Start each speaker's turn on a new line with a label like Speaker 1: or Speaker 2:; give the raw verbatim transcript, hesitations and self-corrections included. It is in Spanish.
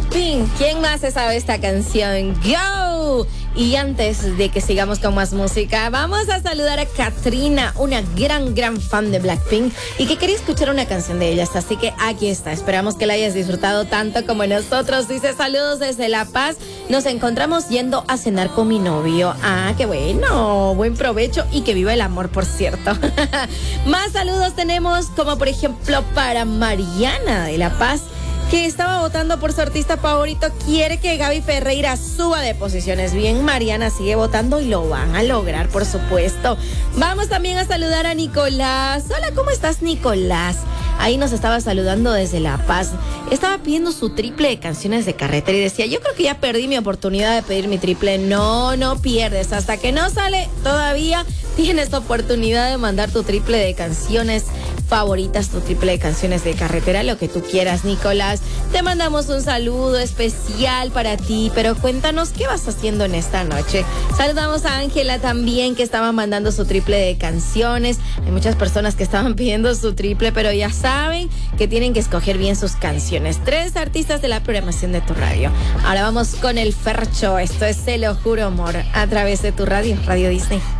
Speaker 1: Blackpink. ¿Quién más se sabe esta canción? ¡Go! Y antes de que sigamos con más música, vamos a saludar a Katrina, una gran, gran fan de Blackpink y que quería escuchar una canción de ellas. Así que aquí está. Esperamos que la hayas disfrutado tanto como nosotros. Dice saludos desde La Paz. Nos encontramos yendo a cenar con mi novio. Ah, qué bueno. Buen provecho y que viva el amor, por cierto. Más saludos tenemos, como por ejemplo para Mariana de La Paz, que estaba votando por su artista favorito, quiere que Gaby Ferreira suba de posiciones. Bien, Mariana sigue votando y lo van a lograr, por supuesto. Vamos también a saludar a Nicolás. Hola, ¿cómo estás, Nicolás? Ahí nos estaba saludando desde La Paz. Estaba pidiendo su triple de canciones de carretera y decía, yo creo que ya perdí mi oportunidad de pedir mi triple. No, no pierdes. Hasta que no sale, todavía tienes oportunidad de mandar tu triple de canciones favoritas, tu triple de canciones de carretera, lo que tú quieras, Nicolás. Te mandamos un saludo especial para ti, pero cuéntanos qué vas haciendo en esta noche. Saludamos a Ángela también, que estaba mandando su triple de canciones. Hay muchas personas que estaban pidiendo su triple, pero ya saben que tienen que escoger bien sus canciones. Tres artistas de la programación de tu radio. Ahora vamos con el Fercho. Esto es Se lo juro, amor, a través de tu radio, Radio Disney.